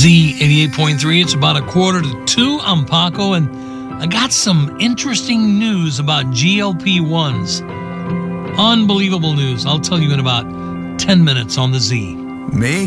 Z 88.3. It's about 1:45. I'm Paco, and I got some interesting news about GLP-1s. Unbelievable news. I'll tell you in about 10 minutes on the Z.